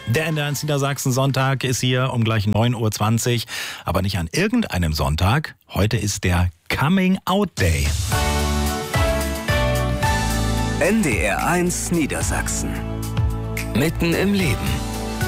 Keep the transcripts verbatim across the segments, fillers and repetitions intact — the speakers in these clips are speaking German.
Der N D R eins Niedersachsen-Sonntag ist hier um gleich neun Uhr zwanzig, aber nicht an irgendeinem Sonntag. Heute ist der Coming-out-Day. N D R eins Niedersachsen. Mitten im Leben.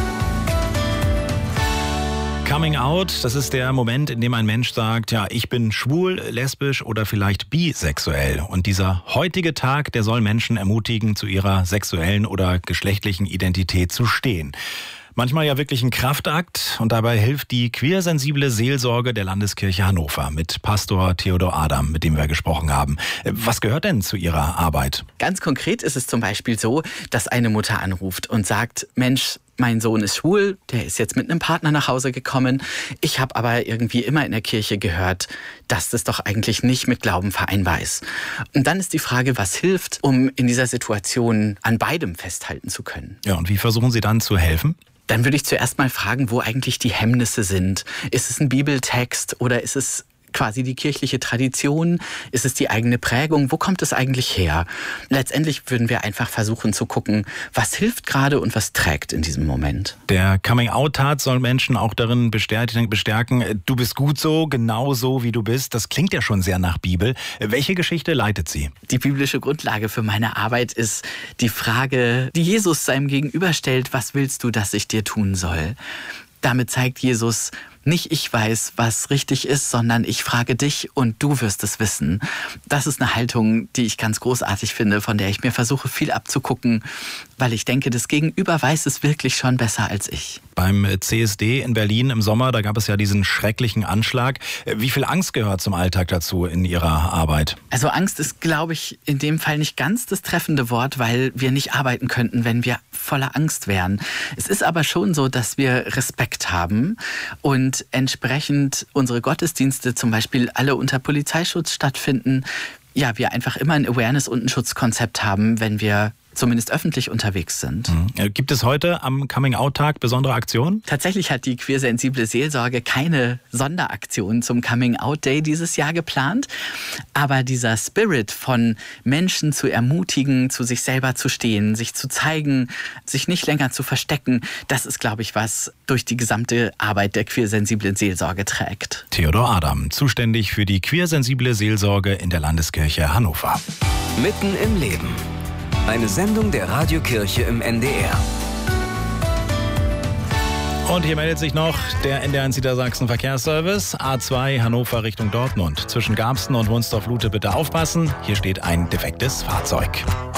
Coming out, das ist der Moment, in dem ein Mensch sagt, ja, ich bin schwul, lesbisch oder vielleicht bisexuell. Und dieser heutige Tag, der soll Menschen ermutigen, zu ihrer sexuellen oder geschlechtlichen Identität zu stehen. Manchmal ja wirklich ein Kraftakt, und dabei hilft die queersensible Seelsorge der Landeskirche Hannover mit Pastor Theodor Adam, mit dem wir gesprochen haben. Was gehört denn zu Ihrer Arbeit? Ganz konkret ist es zum Beispiel so, dass eine Mutter anruft und sagt, Mensch, mein Sohn ist schwul, der ist jetzt mit einem Partner nach Hause gekommen. Ich habe aber irgendwie immer in der Kirche gehört, dass das doch eigentlich nicht mit Glauben vereinbar ist. Und dann ist die Frage, was hilft, um in dieser Situation an beidem festhalten zu können. Ja, und wie versuchen Sie dann zu helfen? Dann würde ich zuerst mal fragen, wo eigentlich die Hemmnisse sind. Ist es ein Bibeltext oder ist es quasi die kirchliche Tradition? Ist es die eigene Prägung? Wo kommt es eigentlich her? Letztendlich würden wir einfach versuchen zu gucken, was hilft gerade und was trägt in diesem Moment. Der Coming-out-Tat soll Menschen auch darin bestärken, du bist gut so, genau so, wie du bist. Das klingt ja schon sehr nach Bibel. Welche Geschichte leitet sie? Die biblische Grundlage für meine Arbeit ist die Frage, die Jesus seinem Gegenüber stellt, was willst du, dass ich dir tun soll? Damit zeigt Jesus, nicht ich weiß, was richtig ist, sondern ich frage dich und du wirst es wissen. Das ist eine Haltung, die ich ganz großartig finde, von der ich mir versuche, viel abzugucken, weil ich denke, das Gegenüber weiß es wirklich schon besser als ich. Beim C S D in Berlin im Sommer, da gab es ja diesen schrecklichen Anschlag. Wie viel Angst gehört zum Alltag dazu in Ihrer Arbeit? Also Angst ist, glaube ich, in dem Fall nicht ganz das treffende Wort, weil wir nicht arbeiten könnten, wenn wir voller Angst wären. Es ist aber schon so, dass wir Respekt haben und entsprechend unsere Gottesdienste zum Beispiel alle unter Polizeischutz stattfinden. Ja, wir einfach immer ein Awareness- und ein Schutzkonzept haben, wenn wir zumindest öffentlich unterwegs sind. Mhm. Gibt es heute am Coming-out-Tag besondere Aktionen? Tatsächlich hat die queersensible Seelsorge keine Sonderaktion zum Coming-out-Day dieses Jahr geplant. Aber dieser Spirit von Menschen zu ermutigen, zu sich selber zu stehen, sich zu zeigen, sich nicht länger zu verstecken, das ist, glaube ich, was durch die gesamte Arbeit der queersensiblen Seelsorge trägt. Theodor Adam, zuständig für die queersensible Seelsorge in der Landeskirche Hannover. Mitten im Leben. Eine Sendung der Radiokirche im N D R. Und hier meldet sich noch der N D R eins Niedersachsen Verkehrsservice. A zwei Hannover Richtung Dortmund. Zwischen Garbsten und Wunstorf-Lute bitte aufpassen. Hier steht ein defektes Fahrzeug.